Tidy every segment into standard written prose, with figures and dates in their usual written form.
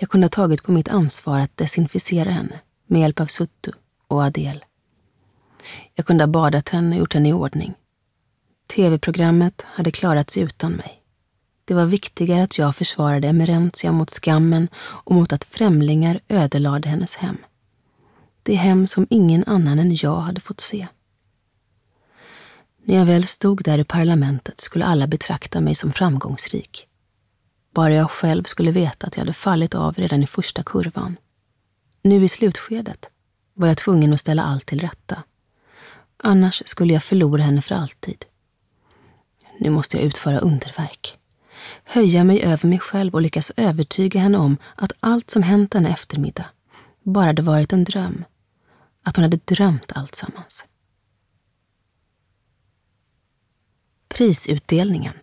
Jag kunde ha tagit på mitt ansvar att desinficera henne med hjälp av Suttu och Adel. Jag kunde ha badat henne och gjort henne i ordning. TV-programmet hade klarat sig utan mig. Det var viktigare att jag försvarade Emerentia mot skammen och mot att främlingar ödelade hennes hem. Det hem som ingen annan än jag hade fått se. När jag väl stod där i parlamentet skulle alla betrakta mig som framgångsrik. Bara jag själv skulle veta att jag hade fallit av redan i första kurvan. Nu i slutskedet var jag tvungen att ställa allt till rätta. Annars skulle jag förlora henne för alltid. Nu måste jag utföra underverk. Höja mig över mig själv och lyckas övertyga henne om att allt som hänt den eftermiddag bara hade varit en dröm. Att hon hade drömt allt sammans. Prisutdelningen.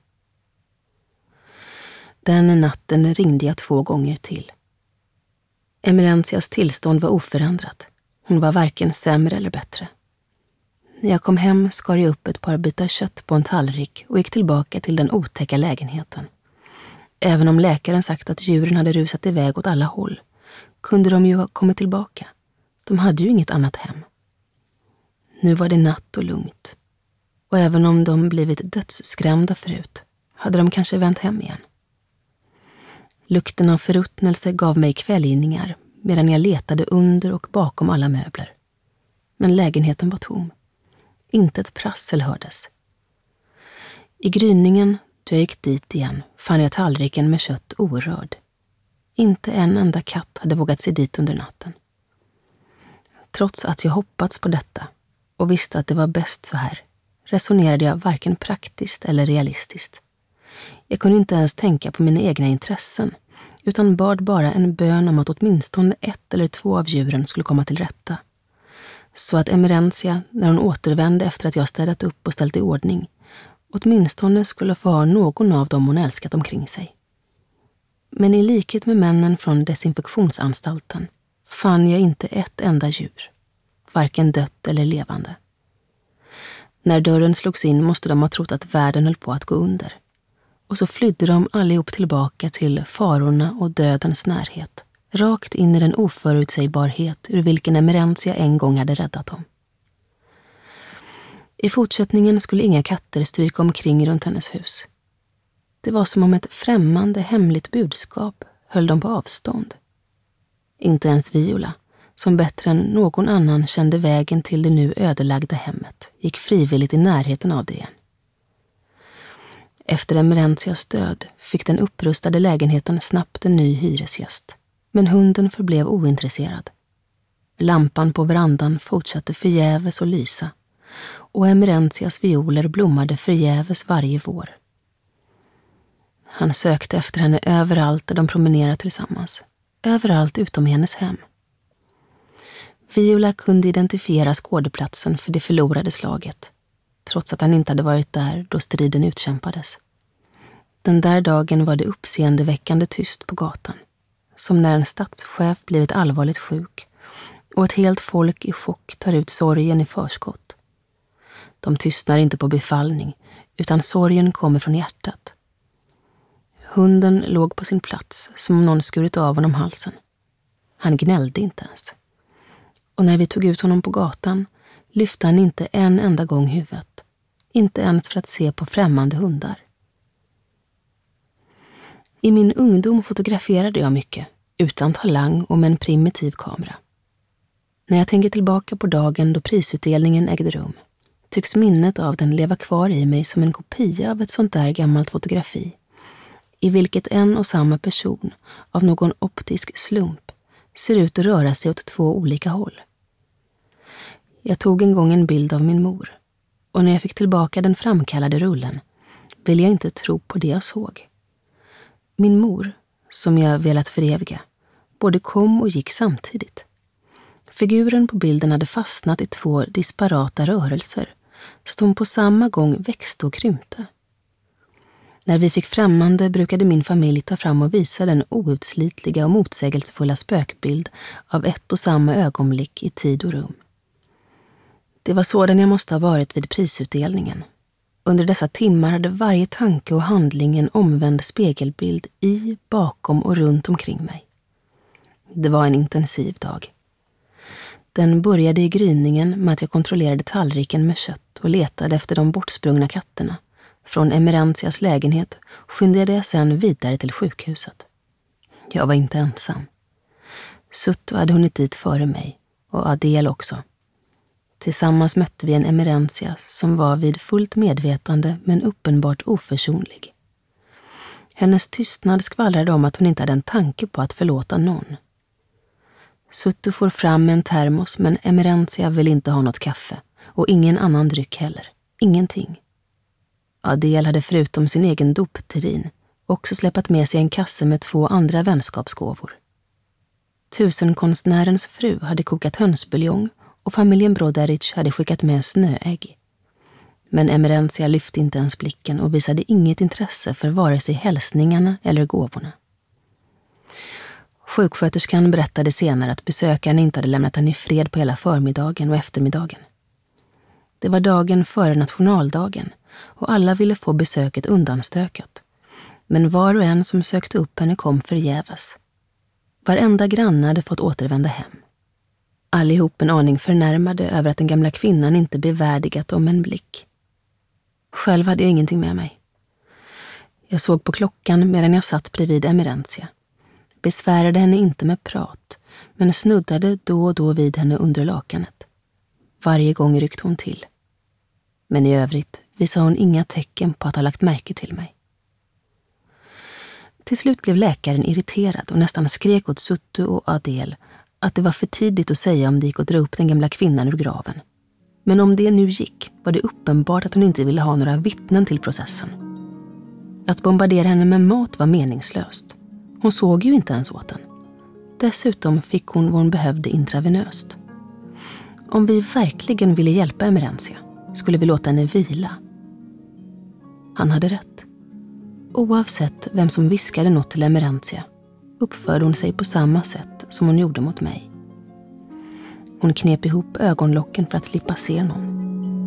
Den natten ringde jag 2 gånger till. Emerentias tillstånd var oförändrat. Hon var varken sämre eller bättre. När jag kom hem skar jag upp ett par bitar kött på en tallrik och gick tillbaka till den otäcka lägenheten. Även om läkaren sagt att djuren hade rusat iväg åt alla håll, kunde de ju ha kommit tillbaka. De hade ju inget annat hem. Nu var det natt och lugnt. Och även om de blivit dödsskrämda förut, hade de kanske vänt hem igen. Lukten av förruttnelse gav mig kvällningar medan jag letade under och bakom alla möbler. Men lägenheten var tom. Inte ett prassel hördes. I gryningen, då jag gick dit igen, fann jag tallriken med kött orörd. Inte en enda katt hade vågat sig dit under natten. Trots att jag hoppats på detta och visste att det var bäst så här, resonerade jag varken praktiskt eller realistiskt. Jag kunde inte ens tänka på mina egna intressen, utan bad bara en bön om att åtminstone 1 eller 2 av djuren skulle komma till rätta. Så att Emerentia, när hon återvände efter att jag städat upp och ställt i ordning, åtminstone skulle få ha någon av dem hon älskat omkring sig. Men i likhet med männen från desinfektionsanstalten fann jag inte ett enda djur, varken dött eller levande. När dörren slogs in måste de ha trott att världen höll på att gå under. Och så flydde de allihop tillbaka till farorna och dödens närhet, rakt in i den oförutsägbarhet ur vilken Emerentia en gång hade räddat dem. I fortsättningen skulle inga katter stryka omkring runt hennes hus. Det var som om ett främmande hemligt budskap höll dem på avstånd. Inte ens Viola, som bättre än någon annan kände vägen till det nu ödelagda hemmet, gick frivilligt i närheten av det igen. Efter Emerentias död fick den upprustade lägenheten snabbt en ny hyresgäst, men hunden förblev ointresserad. Lampan på verandan fortsatte förgäves att lysa, och Emerentias violer blommade förgäves varje vår. Han sökte efter henne överallt där de promenerade tillsammans, överallt utom i hennes hem. Viola kunde identifiera skådeplatsen för det förlorade slaget, trots att han inte hade varit där då striden utkämpades. Den där dagen var det uppseendeväckande tyst på gatan, som när en statschef blivit allvarligt sjuk och ett helt folk i chock tar ut sorgen i förskott. De tystnar inte på befallning, utan sorgen kommer från hjärtat. Hunden låg på sin plats som om någon skurit av honom halsen. Han gnällde inte ens. Och när vi tog ut honom på gatan lyfte han inte en enda gång huvudet. Inte ens för att se på främmande hundar. I min ungdom fotograferade jag mycket, utan talang och med en primitiv kamera. När jag tänker tillbaka på dagen då prisutdelningen ägde rum, tycks minnet av den leva kvar i mig som en kopia av ett sånt där gammalt fotografi, i vilket en och samma person av någon optisk slump ser ut att röra sig åt 2 olika håll. Jag tog en gång en bild av min mor, och när jag fick tillbaka den framkallade rullen ville jag inte tro på det jag såg. Min mor, som jag velat föreviga, både kom och gick samtidigt. Figuren på bilden hade fastnat i 2 disparata rörelser, så att hon på samma gång växte och krympte. När vi fick främmande brukade min familj ta fram och visa den outslitliga och motsägelsefulla spökbild av ett och samma ögonblick i tid och rum. Det var sådan jag måste ha varit vid prisutdelningen. Under dessa timmar hade varje tanke och handling en omvänd spegelbild i, bakom och runt omkring mig. Det var en intensiv dag. Den började i gryningen med att jag kontrollerade tallriken med kött och letade efter de bortsprungna katterna. Från Emerentias lägenhet skyndade jag sedan vidare till sjukhuset. Jag var inte ensam. Sutto hade hunnit dit före mig, och Adel också. Tillsammans mötte vi en Emerentia som var vid fullt medvetande men uppenbart oförsonlig. Hennes tystnad skvallrade om att hon inte hade en tanke på att förlåta någon. Sutto får fram en termos, men Emerentia vill inte ha något kaffe och ingen annan dryck heller. Ingenting. Adel hade förutom sin egen dopterrin också släpat med sig en kasse med 2 andra vänskapsgåvor. Tusenkonstnärens fru hade kokat hönsbuljong och familjen Broderic hade skickat med snöägg. Men Emerentia lyfte inte ens blicken och visade inget intresse för vare sig hälsningarna eller gåvorna. Sjuksköterskan berättade senare att besökaren inte hade lämnat henne i fred på hela förmiddagen och eftermiddagen. Det var dagen före nationaldagen och alla ville få besöket undanstökat. Men var och en som sökte upp henne kom förgäves. Varenda granne hade fått återvända hem. Allihop en aning förnärmade över att den gamla kvinnan inte bevärdigat om en blick. Själv hade jag ingenting med mig. Jag såg på klockan medan jag satt bredvid Emerentia. Besvärade henne inte med prat, men snuddade då och då vid henne under lakanet. Varje gång ryckte hon till. Men i övrigt visade hon inga tecken på att ha lagt märke till mig. Till slut blev läkaren irriterad och nästan skrek åt Sutto och Adel att det var för tidigt att säga om det gick att dra upp den gamla kvinnan ur graven. Men om det nu gick var det uppenbart att hon inte ville ha några vittnen till processen. Att bombardera henne med mat var meningslöst. Hon såg ju inte ens åt den. Dessutom fick hon vad hon behövde intravenöst. Om vi verkligen ville hjälpa Emerentia skulle vi låta henne vila. Han hade rätt. Oavsett vem som viskade något till Emerentia uppförde hon sig på samma sätt som hon gjorde mot mig. Hon knep ihop ögonlocken för att slippa se någon.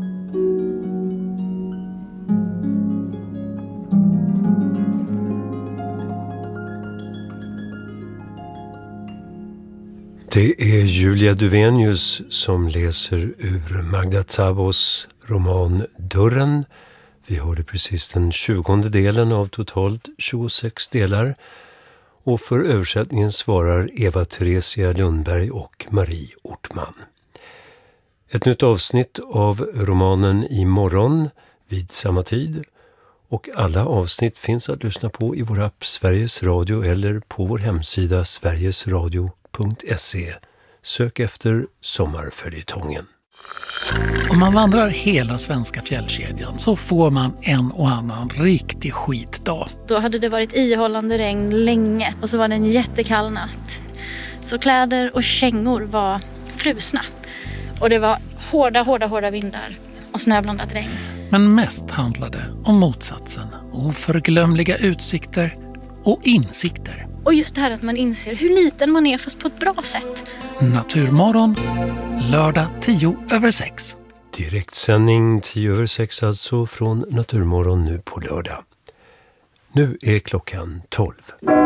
Det är Julia Duvenius som läser ur Magda Szabos roman Dörren. Vi hörde precis den 20:e delen av totalt 26 delar. Och för översättningen svarar Eva-Theresia Lundberg och Marie Ortman. Ett nytt avsnitt av romanen imorgon vid samma tid. Och alla avsnitt finns att lyssna på i vår app Sveriges Radio eller på vår hemsida sverigesradio.se. Sök efter Sommarföljetongen. Om man vandrar hela svenska fjällkedjan så får man en och annan riktig skitdag. Då hade det varit ihållande regn länge och så var det en jättekall natt. Så kläder och kängor var frusna. Och det var hårda vindar och snöblandat regn. Men mest handlade om motsatsen. Oförglömliga utsikter och insikter. Och just det här att man inser hur liten man är fast på ett bra sätt. Naturmorgon, lördag 6:10. Direktsändning 6:10 alltså från Naturmorgon nu på lördag. Nu är klockan 12.